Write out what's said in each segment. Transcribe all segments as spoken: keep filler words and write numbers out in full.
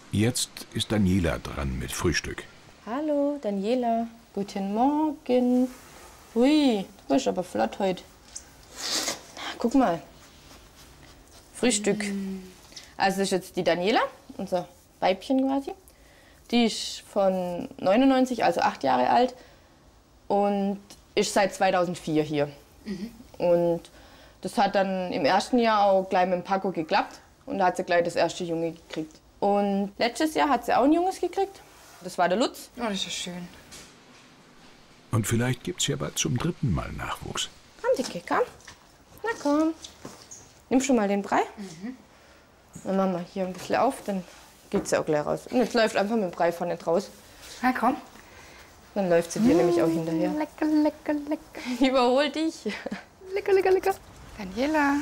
Jetzt ist Daniela dran mit Frühstück. Hallo, Daniela. Guten Morgen. Ui, du bist aber flott heute. Guck mal. Frühstück. Also das ist jetzt die Daniela, unser Weibchen quasi. Die ist von neunundneunzig, also acht Jahre alt. Und ist seit zweitausendvier hier. Mhm. Und das hat dann im ersten Jahr auch gleich mit dem Paco geklappt. Und da hat sie gleich das erste Junge gekriegt. Und letztes Jahr hat sie auch ein Junges gekriegt. Das war der Lutz. Oh, das ist schön. Und vielleicht gibt's ja bald zum dritten Mal Nachwuchs. Komm, Dicke, komm. Na komm. Nimm schon mal den Brei. Mhm. Dann machen wir hier ein bisschen auf, dann geht's ja auch gleich raus. Und jetzt läuft einfach mit dem Brei vorne raus. Na komm. Dann läuft sie dir mmh, nämlich auch hinterher. Lecker, lecker, lecker. Überhol dich. Lecker, lecker, lecker. Daniela.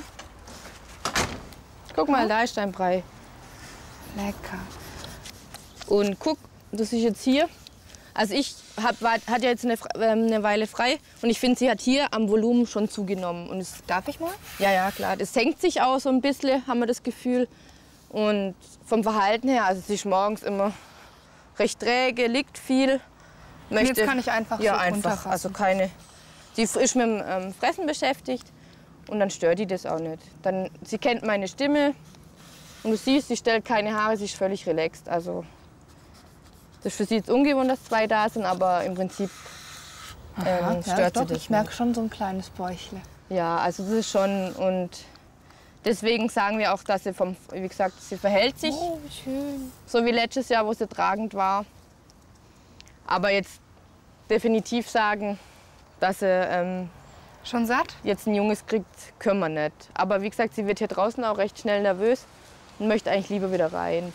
Guck mal, da ist dein Brei. Lecker. Und guck, das ist jetzt hier. Also ich hab, war, hatte jetzt eine, eine Weile frei und ich finde, sie hat hier am Volumen schon zugenommen. Und es, Darf ich mal? Ja, ja, klar. Das senkt sich auch so ein bisschen, haben wir das Gefühl. Und vom Verhalten her, also sie ist morgens immer recht träge, liegt viel. Möchte, jetzt kann ich einfach ja, so einfach. Also keine. Sie ist mit dem ähm, Fressen beschäftigt und dann stört die das auch nicht. Dann, sie kennt meine Stimme und du siehst, sie stellt keine Haare, sie ist völlig relaxed. Also das ist für sie jetzt ungewohnt, dass zwei da sind, aber im Prinzip ähm, Aha, stört ja, sie doch, das. Ich merke schon so ein kleines Bäuchle. Ja, also das ist schon und deswegen sagen wir auch, dass sie vom, wie gesagt, sie verhält sich oh, wie schön. So wie letztes Jahr, wo sie tragend war. Aber jetzt definitiv sagen, dass sie ähm, schon satt? Jetzt ein Junges kriegt, können wir nicht. Aber wie gesagt, sie wird hier draußen auch recht schnell nervös und möchte eigentlich lieber wieder rein.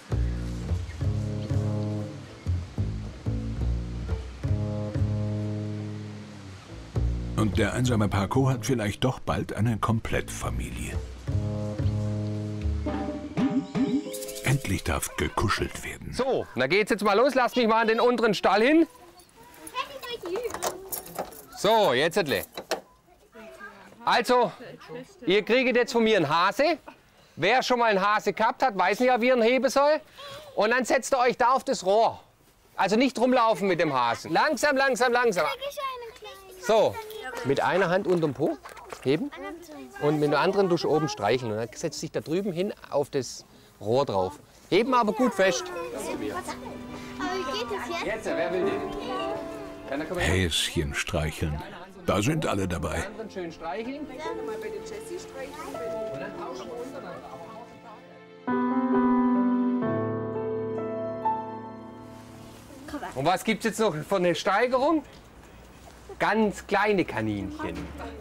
Und der einsame Paco hat vielleicht doch bald eine Komplettfamilie. Endlich darf gekuschelt werden. So, na geht's jetzt mal los. Lasst mich mal an den unteren Stall hin. So, jetzt etwa. Also, ihr kriegt jetzt von mir einen Hase. Wer schon mal einen Hase gehabt hat, weiß nicht, wie er ihn heben soll. Und dann setzt ihr euch da auf das Rohr. Also nicht rumlaufen mit dem Hasen. Langsam, langsam, langsam. So, mit einer Hand unterm Po heben und mit der anderen durch oben streicheln. Und dann setzt sich da drüben hin auf das Rohr drauf. Heben aber gut fest. Jetzt, wer will den? Häschen streicheln. Da sind alle dabei. Schön streicheln. Und was gibt es jetzt noch für eine Steigerung? Ganz kleine Kaninchen.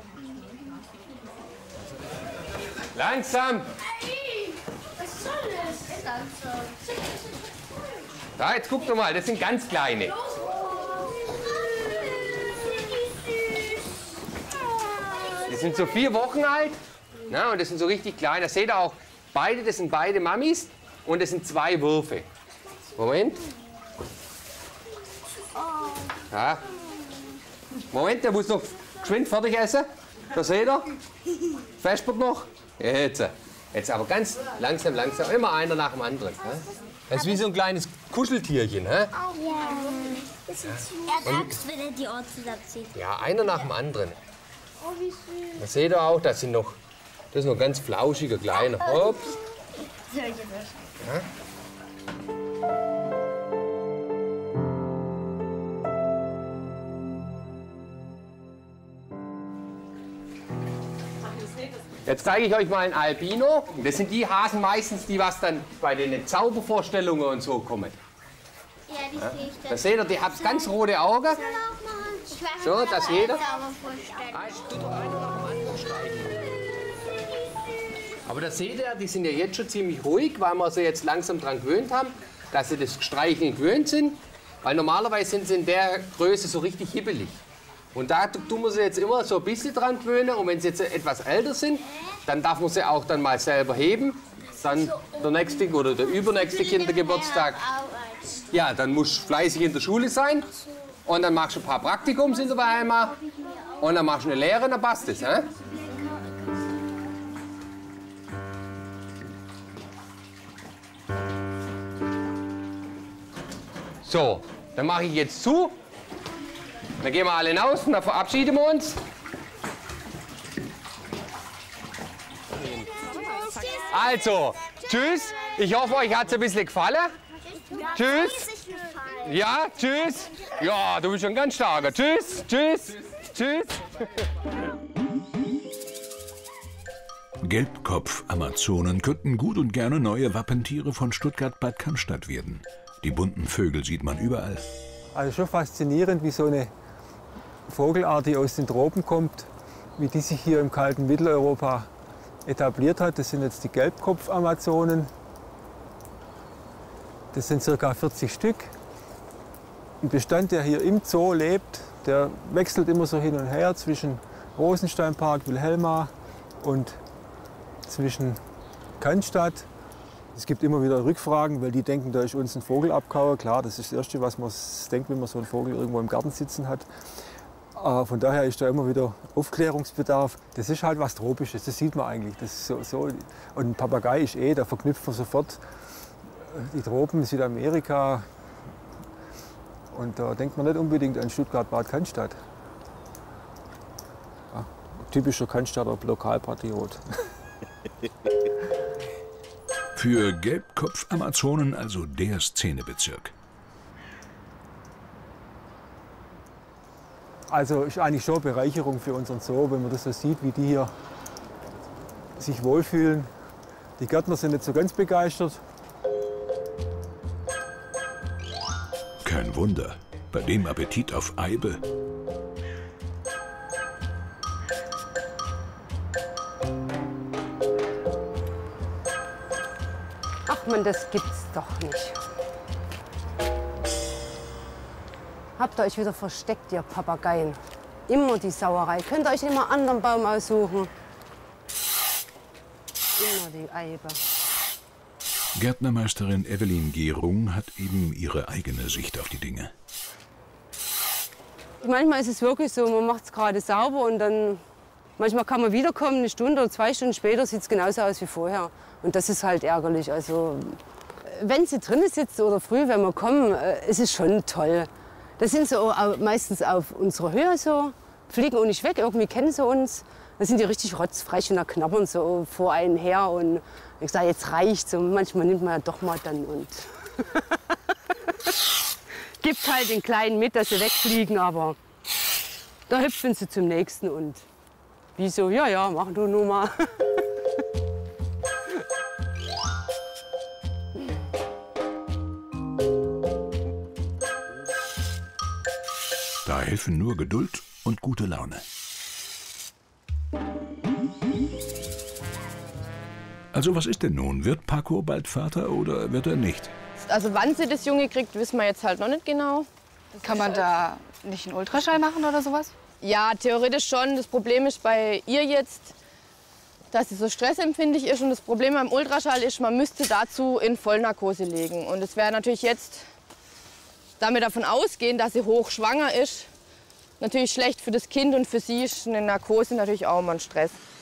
Langsam. Was soll das? Da, jetzt guck doch mal, das sind ganz kleine. Die sind so vier Wochen alt. Na, und das sind so richtig klein. Da seht ihr auch, beide, das sind beide Mamis und das sind zwei Würfe. Moment. Ja. Moment, der muss noch geschwind fertig essen. Da seht ihr. Festbert noch. Jetzt. Jetzt aber ganz langsam, langsam. Immer einer nach dem anderen. Das ist wie so ein kleines Kuscheltierchen. He? Ja. Er hat Angst, wenn er die Ohren zusammenzieht. Ja, einer nach dem anderen. Oh, wie süß. Da seht ihr auch, das sind noch, das ist noch ganz flauschige kleine. Ups. Ja. Jetzt zeige ich euch mal einen Albino. Das sind die Hasen meistens, die was dann bei den Zaubervorstellungen und so kommen. Ja, die Ja. sehe ich dann. Da seht ihr, die haben ganz rote Augen. So, dass jeder. Aber das seht ihr, die sind ja jetzt schon ziemlich ruhig, weil wir sie jetzt langsam daran gewöhnt haben, dass sie das Streicheln gewöhnt sind. Weil normalerweise sind sie in der Größe so richtig hibbelig. Und da tun wir sie jetzt immer so ein bisschen dran gewöhnen. Und wenn sie jetzt etwas älter sind, dann darf man sie auch dann mal selber heben. Dann der nächste oder der übernächste Kindergeburtstag. Ja, dann musst du fleißig in der Schule sein. Und dann machst du ein paar Praktikums in der Weimar. Und dann machst du eine Lehre, dann passt das. He? So, dann mache ich jetzt zu. Dann gehen wir alle hinaus und dann verabschieden wir uns. Also, tschüss. Ich hoffe, euch hat es ein bisschen gefallen. Tschüss. Ja, tschüss. Ja, du bist schon ganz starker. Tschüss, tschüss, tschüss. Gelbkopf-Amazonen könnten gut und gerne neue Wappentiere von Stuttgart-Bad Cannstatt werden. Die bunten Vögel sieht man überall. Also schon faszinierend, wie so eine Vogelart, die aus den Tropen kommt, wie die sich hier im kalten Mitteleuropa etabliert hat. Das sind jetzt die Gelbkopf-Amazonen. Das sind ca. vierzig Stück. Ein Bestand, der hier im Zoo lebt, der wechselt immer so hin und her zwischen Rosensteinpark, Wilhelma und zwischen Cannstatt. Es gibt immer wieder Rückfragen, weil die denken, da ist uns ein Vogel abgehauen. Klar, das ist das Erste, was man denkt, wenn man so einen Vogel irgendwo im Garten sitzen hat. Aber von daher ist da immer wieder Aufklärungsbedarf. Das ist halt was Tropisches, das sieht man eigentlich. Das ist so, so. Und ein Papagei ist eh, da verknüpft man sofort die Tropen, Südamerika. Und da denkt man nicht unbedingt an Stuttgart-Bad Cannstatt. Ja, typischer Cannstatter Lokalpatriot. Für Gelbkopf-Amazonen also der Szenebezirk. Also ist eigentlich schon eine Bereicherung für unseren Zoo, wenn man das so sieht, wie die hier sich wohlfühlen. Die Gärtner sind nicht so ganz begeistert. Kein Wunder, bei dem Appetit auf Eibe. Ach man, das gibt's doch nicht. Habt ihr euch wieder versteckt, ihr Papageien? Immer die Sauerei. Könnt ihr euch immer einen anderen Baum aussuchen? Immer die Eibe. Gärtnermeisterin Evelyn Gierung hat eben ihre eigene Sicht auf die Dinge. Manchmal ist es wirklich so, man macht es gerade sauber und dann manchmal kann man wiederkommen, eine Stunde oder zwei Stunden später sieht es genauso aus wie vorher. Und das ist halt ärgerlich. Also, wenn sie drinnen sitzen oder früh, wenn wir kommen, ist es schon toll. Das sind so meistens auf unserer Höhe so, fliegen auch nicht weg, irgendwie kennen sie uns. Da sind die richtig rotzfrech und da knabbern so vor einen her. Und ich sage, jetzt reicht's. Und manchmal nimmt man ja doch mal dann und gibt halt den Kleinen mit, dass sie wegfliegen. Aber da hüpfen sie zum Nächsten und wieso? Ja, ja, mach du nur mal. Da helfen nur Geduld und gute Laune. Also was ist denn nun? Wird Paco bald Vater oder wird er nicht? Also wann sie das Junge kriegt, wissen wir jetzt halt noch nicht genau. Kann man da nicht einen Ultraschall machen oder sowas? Ja, theoretisch schon. Das Problem ist bei ihr jetzt, dass sie so stressempfindlich ist. Und das Problem beim Ultraschall ist, man müsste dazu in Vollnarkose legen. Und es wäre natürlich jetzt, da wir davon ausgehen, dass sie hochschwanger ist, natürlich schlecht für das Kind und für sie ist eine Narkose natürlich auch immer ein Stress.